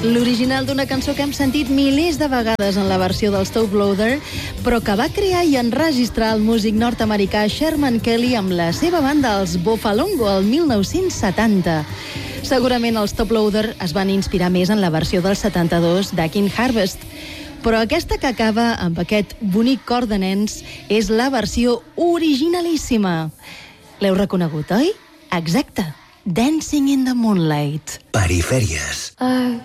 L'original d'una cançó que hem sentit milers de vegades en la versió del Top Loader, però que va crear i enregistrar el músic nord-americà Sherman Kelly amb la seva banda, els Boffalongo, el 1970. Segurament els Top Loader es van inspirar més en la versió del 72 d'Akin Harvest, però aquesta que acaba amb aquest bonic cor de nens és la versió originalíssima. L'heu reconegut, oi? Exacte. Dancing in the Moonlight. Perifèries. I